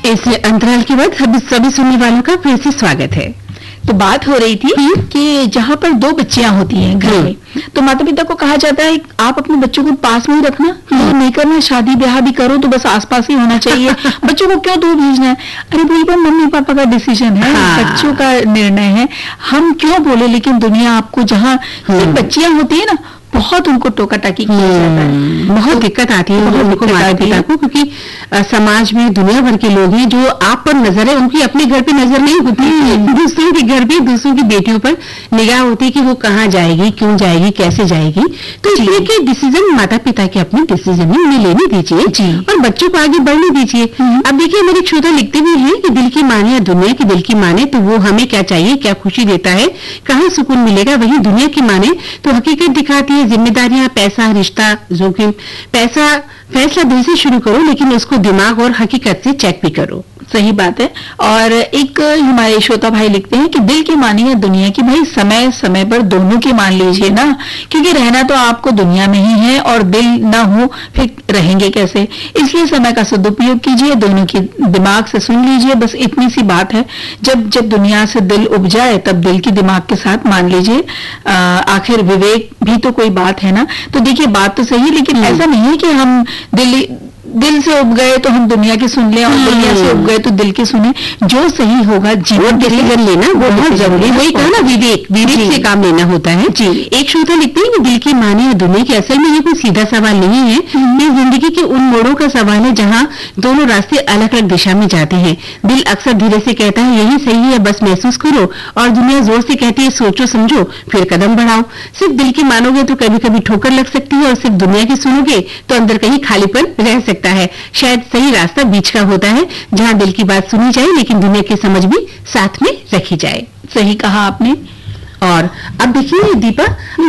इस अंतराल के बाद सभी सुनने वालों का फिर से स्वागत है। तो बात हो रही थी कि जहाँ पर दो बच्चियां होती हैं घर में, तो माता पिता को कहा जाता है आप अपने बच्चों को पास में ही रखना, दूर नहीं करना, शादी ब्याह भी करो तो बस आसपास ही होना चाहिए, बच्चों को क्यों दूर भेजना है। अरे भाई वो मम्मी पापा का डिसीजन है, बच्चों का निर्णय है, हम क्यों बोले। लेकिन दुनिया आपको जहाँ सिर्फ बच्चियां होती है ना, बहुत उनको टोका टाकी किया जाता है, बहुत दिक्कत आती है उनको माता पिता को, क्योंकि समाज में दुनिया भर के लोग हैं जो आप पर नजर है, उनकी अपने घर पे नजर नहीं होती, दूसरों के घर पे दूसरों की बेटियों पर निगाह होती है कि वो कहाँ जाएगी, क्यों जाएगी, कैसे जाएगी। तो इसलिए कि डिसीजन माता पिता के अपने डिसीजन में लेने दीजिए और बच्चों को आगे बढ़ने दीजिए। अब देखिए मेरे एक श्रोता लिखते भी हैं कि दिल की माने या दुनिया की दिल की माने तो वो हमें क्या चाहिए, क्या खुशी देता है, कहाँ सुकून मिलेगा। वहीं दुनिया की माने तो हकीकत दिखाती है, जिम्मेदारियां, पैसा, रिश्ता, जोखिम। पैसा फैसला दिल से शुरू करो, लेकिन उसको दिमाग और हकीकत से चेक भी करो। सही बात है। और एक हमारे श्रोता भाई लिखते हैं कि दिल की मानिए दुनिया की, भाई समय समय पर दोनों की मान लीजिए ना, क्योंकि रहना तो आपको दुनिया में ही है और दिल ना हो फिर रहेंगे कैसे। इसलिए समय का सदुपयोग कीजिए, दोनों की दिमाग से सुन लीजिए, बस इतनी सी बात है। जब जब दुनिया से दिल उब जाए तब दिल की दिमाग के साथ मान लीजिए। आखिर विवेक भी तो कोई बात है ना। तो देखिए बात तो सही है, लेकिन ऐसा नहीं है कि हम दिल से उब गए तो हम दुनिया की सुन लें और दुनिया से उब गए तो दिल की सुने। जो सही होगा जीवन डिसीजन लेना वो बहुत जरूरी है। वही कहा ना, विवेक से काम लेना होता है। एक श्रोता लिखते हैं कि दिल की माने या दुनिया की, असल में ये कोई सीधा सवाल नहीं है, ये जिंदगी के उन मोड़ों का सवाल है जहाँ दोनों रास्ते अलग अलग दिशा में जाते हैं। दिल अक्सर धीरे से कहता है यही सही है, बस महसूस करो, और दुनिया जोर से कहती है सोचो समझो फिर कदम बढ़ाओ। सिर्फ दिल की मानोगे तो कभी कभी ठोकर लग सकती है, और सिर्फ दुनिया की सुनोगे तो अंदर कहीं खालीपन रह सकता है। शायद सही रास्ता बीच का होता है, जहां दिल की बात सुनी जाए लेकिन दुनिया की समझ भी साथ में रखी जाए। सही कहा आपने। और अब देखिए दीपा,